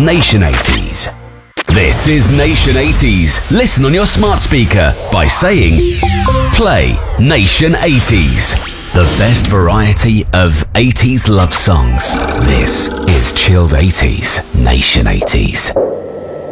Nation 80s. This is Nation 80s. Listen on your smart speaker by saying, play Nation 80s. The best variety of 80s love songs. This is Chilled 80s, Nation 80s.